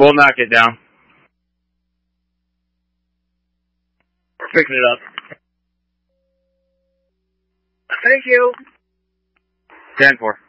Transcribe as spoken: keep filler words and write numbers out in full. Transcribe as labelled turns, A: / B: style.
A: We'll knock it down.
B: We're picking it up.
C: Thank you.
A: ten four.